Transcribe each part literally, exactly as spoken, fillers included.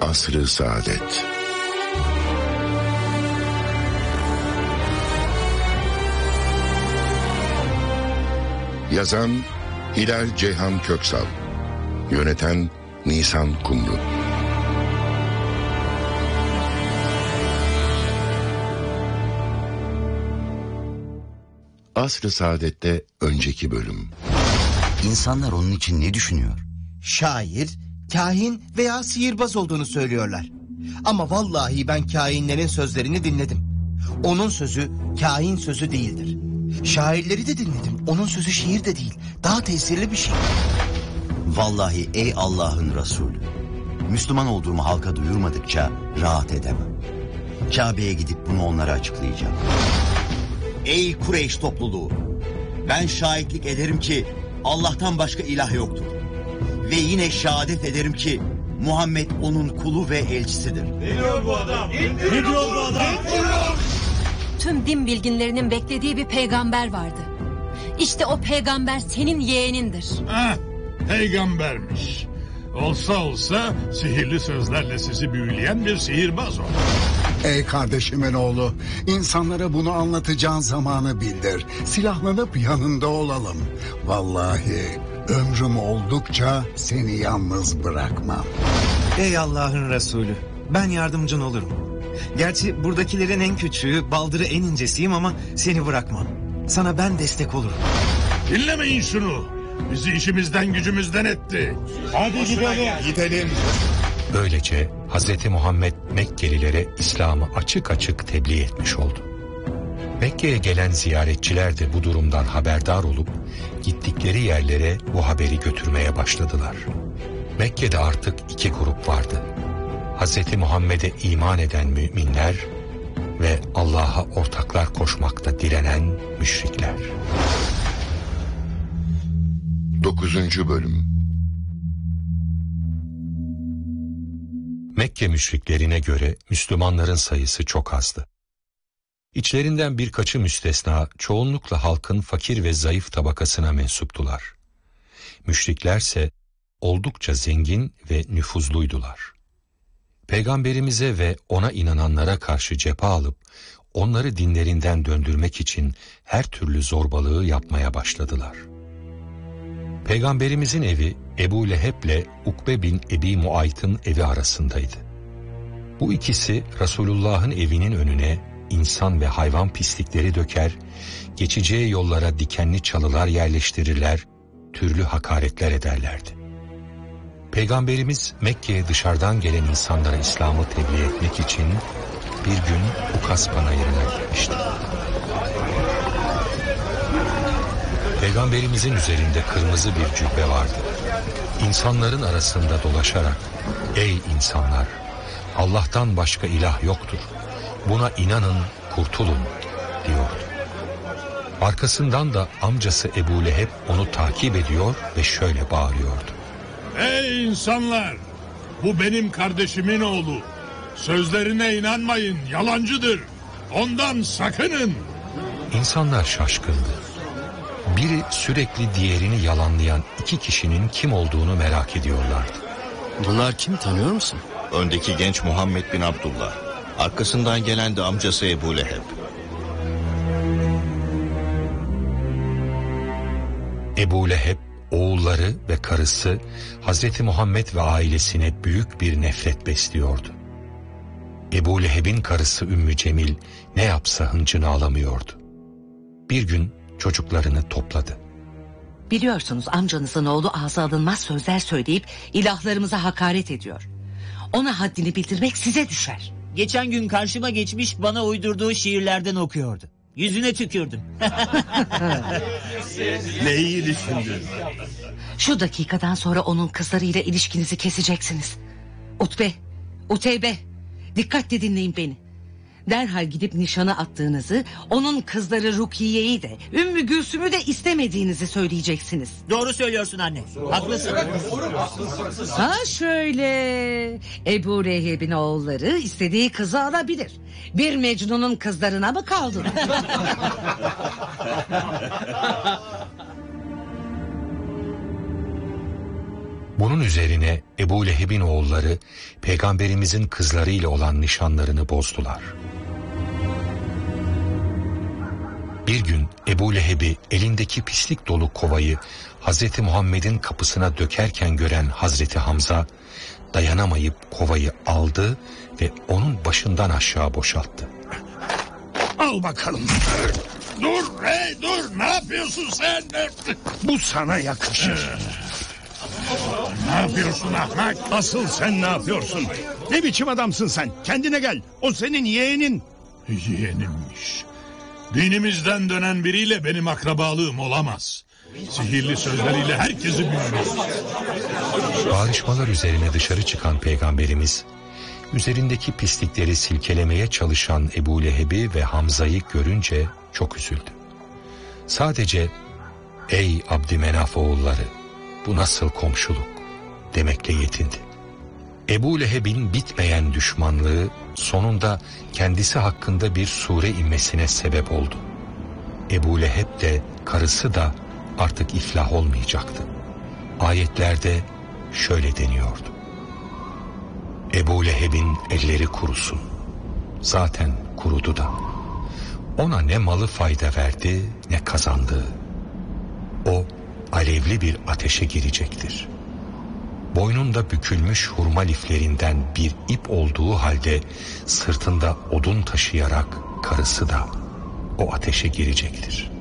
Asr-ı Saadet. Yazan Hilal Ceyhan Köksal, yöneten Nisan Kumru. Asr-ı Saadet'te önceki bölüm. İnsanlar onun için ne düşünüyor? Şair, kahin veya sihirbaz olduğunu söylüyorlar. Ama vallahi ben kahinlerin sözlerini dinledim. Onun sözü kahin sözü değildir. Şairleri de dinledim. Onun sözü şiir de değil. Daha tesirli bir şey. Vallahi ey Allah'ın Resulü, Müslüman olduğumu halka duyurmadıkça rahat edemem. Kabe'ye gidip bunu onlara açıklayacağım. Ey Kureyş topluluğu, ben şahitlik ederim ki Allah'tan başka ilah yoktur. Ve yine şehadet ederim ki Muhammed onun kulu ve elçisidir. Ne diyor bu adam? Ne diyor bu adam? Tüm din bilginlerinin beklediği bir peygamber vardı. İşte o peygamber senin yeğenindir. Heh, peygambermiş. Olsa olsa sihirli sözlerle sizi büyüleyen bir sihirbaz o. Ey kardeşimin oğlu, insanlara bunu anlatacağın zamanı bildir. Silahlanıp yanında olalım. Vallahi ömrüm oldukça seni yalnız bırakmam. Ey Allah'ın Resulü, ben yardımcın olurum. Gerçi buradakilerin en küçüğü, baldırı en incesiyim ama seni bırakmam. Sana ben destek olurum. Dinlemeyin şunu. Bizi işimizden gücümüzden etti. Hadi gidelim. Gidelim. Böylece Hazreti Muhammed Mekkelilere İslam'ı açık açık tebliğ etmiş oldu. Mekke'ye gelen ziyaretçiler de bu durumdan haberdar olup gittikleri yerlere bu haberi götürmeye başladılar. Mekke'de artık iki grup vardı. Hazreti Muhammed'e iman eden müminler ve Allah'a ortaklar koşmakta direnen müşrikler. Dokuzuncu bölüm. Mekke müşriklerine göre Müslümanların sayısı çok azdı. İçlerinden birkaçı müstesna çoğunlukla halkın fakir ve zayıf tabakasına mensuptular. Müşriklerse oldukça zengin ve nüfuzluydular. Peygamberimize ve ona inananlara karşı cephe alıp onları dinlerinden döndürmek için her türlü zorbalığı yapmaya başladılar. Peygamberimizin evi Ebu Leheb'le Ukbe bin Ebi Muayt'ın evi arasındaydı. Bu ikisi Resulullah'ın evinin önüne insan ve hayvan pislikleri döker, geçeceği yollara dikenli çalılar yerleştirirler, türlü hakaretler ederlerdi. Peygamberimiz Mekke'ye dışarıdan gelen insanlara İslam'ı tebliğ etmek için bir gün Ukas panayırına gitmişti. Peygamberimizin üzerinde kırmızı bir cübbe vardı. İnsanların arasında dolaşarak, ey insanlar, Allah'tan başka ilah yoktur, buna inanın, kurtulun diyordu. Arkasından da amcası Ebu Leheb onu takip ediyor ve şöyle bağırıyordu. Ey insanlar, bu benim kardeşimin oğlu. Sözlerine inanmayın, yalancıdır. Ondan sakının. İnsanlar şaşkındı. Biri sürekli diğerini yalanlayan iki kişinin kim olduğunu merak ediyorlardı. Bunlar kim, tanıyor musun? Öndeki genç Muhammed bin Abdullah. Arkasından gelen de amcası Ebu Leheb. Ebu Leheb, oğulları ve karısı Hazreti Muhammed ve ailesine büyük bir nefret besliyordu. Ebu Leheb'in karısı Ümmü Cemil ne yapsa hıncını alamıyordu. Bir gün çocuklarını topladı. Biliyorsunuz amcanızın oğlu ağza alınmaz sözler söyleyip ilahlarımıza hakaret ediyor. Ona haddini bildirmek size düşer. Geçen gün karşıma geçmiş bana uydurduğu şiirlerden okuyordu. Yüzüne tükürdüm. Ne iyi düşündün. Şu dakikadan sonra onun kızlarıyla ilişkinizi keseceksiniz. Utbe, Uteybe, dikkatle dinleyin beni. Derhal gidip nişana attığınızı, onun kızları Rukiye'yi de, Ümmü Gülsüm'ü de istemediğinizi söyleyeceksiniz. Doğru söylüyorsun anne. Haklısın. Ha şöyle. Ebu Leheb'in oğulları istediği kızı alabilir. Bir Mecnun'un kızlarına mı kaldın? Bunun üzerine Ebu Leheb'in oğulları peygamberimizin kızlarıyla olan nişanlarını bozdular. Bir gün Ebu Leheb'i elindeki pislik dolu kovayı Hazreti Muhammed'in kapısına dökerken gören Hazreti Hamza dayanamayıp kovayı aldı ve onun başından aşağı boşalttı. Al bakalım. Dur hey dur, ne yapıyorsun sen? Bu sana yakışır. Ne yapıyorsun ahmak? Asıl sen ne yapıyorsun? Ne biçim adamsın sen? Kendine gel. O senin yeğenin. Yeğenimmiş. Dinimizden dönen biriyle benim akrabalığım olamaz. Sihirli sözleriyle herkesi büyülür. Bağrışmalar üzerine dışarı çıkan peygamberimiz, üzerindeki pislikleri silkelemeye çalışan Ebu Leheb'i ve Hamza'yı görünce çok üzüldü. Sadece "Ey Abdümenaf oğulları, bu nasıl komşuluk?" demekle yetindi. Ebu Leheb'in bitmeyen düşmanlığı sonunda kendisi hakkında bir sure inmesine sebep oldu. Ebu Leheb de karısı da artık iflah olmayacaktı. Ayetlerde şöyle deniyordu: Ebu Leheb'in elleri kurusun. Zaten kurudu da. Ona ne malı fayda verdi ne kazandığı. O alevli bir ateşe girecektir. Boynunda bükülmüş hurma liflerinden bir ip olduğu halde sırtında odun taşıyarak karısı da o ateşe girecektir.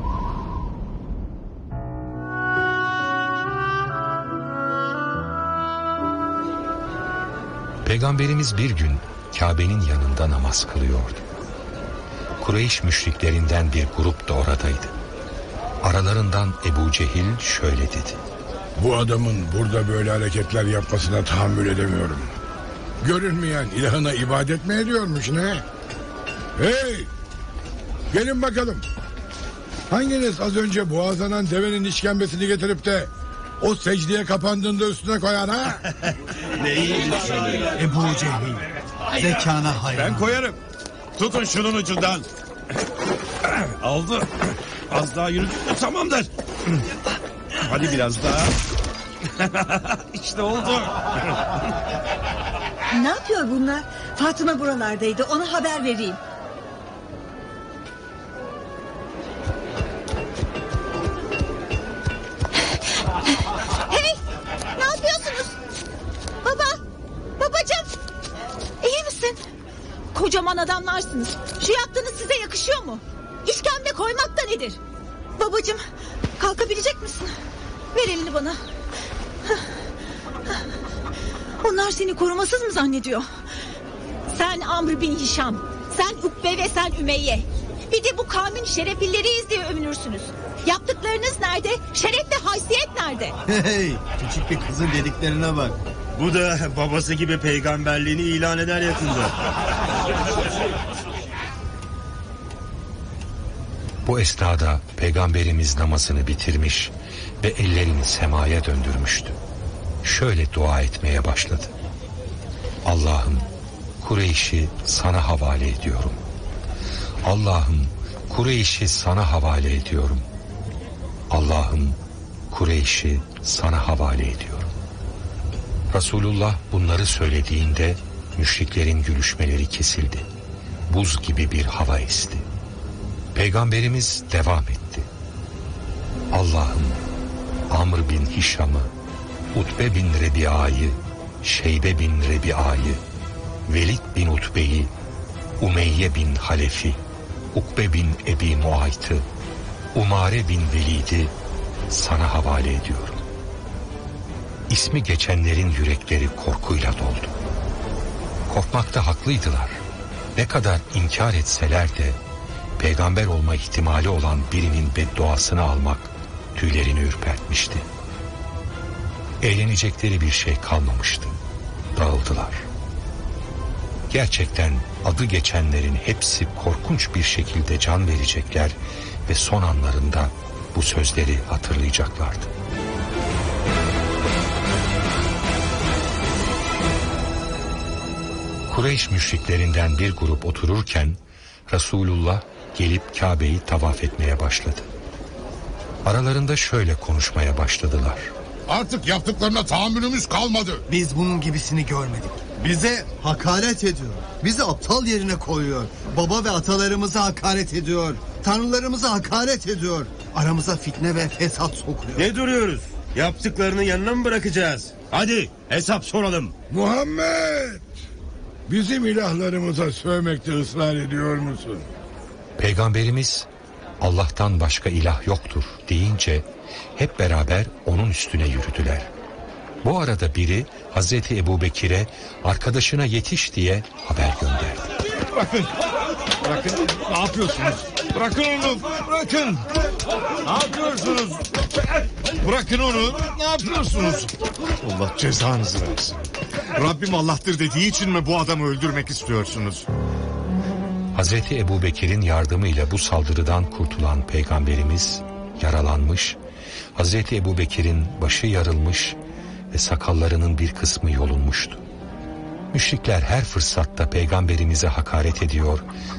Peygamberimiz bir gün Kabe'nin yanında namaz kılıyordu. Kureyş müşriklerinden bir grup da oradaydı. Aralarından Ebu Cehil şöyle dedi: Bu adamın burada böyle hareketler yapmasına tahammül edemiyorum. Görünmeyen ilahına ibadet mi ediyormuş ne? Hey! Gelin bakalım. Hanginiz az önce boğazlanan devenin işkembesini getirip de o secdeye kapandığında üstüne koyan ha? Ne iyi düşünün. Ebu Cehil, zekana hayran. Ben koyarım. Tutun şunun ucundan. Aldı. Az daha yürü. Tamamdır. Hadi biraz daha. İşte oldu. Ne yapıyor bunlar? Fatıma buralardaydı. Ona haber vereyim. Hey! Ne yapıyorsunuz? Baba! Babacığım! İyi misin? Kocaman adamlarsınız. Şu yaptığınız size yakışıyor mu? İşkembe koymak da nedir? Babacığım, kalkabilecek misin? Ver elini bana. Onlar seni korumasız mı zannediyor? Sen Amr bin Hişam, sen Ukbe ve sen Ümeyye. Bir de bu kavmin şereflileriyiz diye övünürsünüz. Yaptıklarınız nerede? Şeref ve haysiyet nerede? Hey, küçük bir kızın dediklerine bak. Bu da babası gibi peygamberliğini ilan eder yakında. Bu esnada Peygamberimiz namazını bitirmiş ve ellerini semaya döndürmüştü. Şöyle dua etmeye başladı: Allah'ım, Kureyş'i sana havale ediyorum. Allah'ım, Kureyş'i sana havale ediyorum. Allah'ım, Kureyş'i sana havale ediyorum. Resulullah bunları söylediğinde müşriklerin gülüşmeleri kesildi. Buz gibi bir hava esti. Peygamberimiz devam etti: Allah'ım, Amr bin Hişam'ı, Utbe bin Rebi'a'yı, Şeybe bin Rebi'a'yı, Velid bin Utbe'yi, Umeyye bin Halef'i, Ukbe bin Ebi Muayt'ı, Umare bin Velid'i sana havale ediyorum. İsmi geçenlerin yürekleri korkuyla doldu. Korkmakta haklıydılar. Ne kadar inkar etseler de peygamber olma ihtimali olan birinin bedduasını almak tüylerini ürpertmişti. Eğlenecekleri bir şey kalmamıştı. Dağıldılar. Gerçekten adı geçenlerin hepsi korkunç bir şekilde can verecekler ve son anlarında bu sözleri hatırlayacaklardı. Kureyş müşriklerinden bir grup otururken Resulullah gelip Kabe'yi tavaf etmeye başladı. Aralarında şöyle konuşmaya başladılar: Artık yaptıklarına tahammülümüz kalmadı. Biz bunun gibisini görmedik. Bize hakaret ediyor. Bizi aptal yerine koyuyor. Baba ve atalarımıza hakaret ediyor. Tanrılarımıza hakaret ediyor. Aramıza fitne ve fesat sokuyor. Ne duruyoruz? Yaptıklarını yanına mı bırakacağız? Hadi hesap soralım. Muhammed! Bizim ilahlarımıza sövmekte ısrar ediyor musun? Peygamberimiz Allah'tan başka ilah yoktur deyince hep beraber onun üstüne yürüdüler. Bu arada biri Hazreti Ebubekir'e arkadaşına yetiş diye haber gönderdi. Bırakın. Bırakın. Ne yapıyorsunuz? Bırakın onu. Bırakın. Ne yapıyorsunuz? Bırakın onu. Ne yapıyorsunuz? Allah cezanızı versin. Rabbim Allah'tır dediği için mi bu adamı öldürmek istiyorsunuz? Hazreti Ebubekir'in yardımıyla bu saldırıdan kurtulan Peygamberimiz yaralanmış, Hazreti Ebubekir'in başı yarılmış ve sakallarının bir kısmı yolunmuştu. Müşrikler her fırsatta Peygamberimize hakaret ediyor,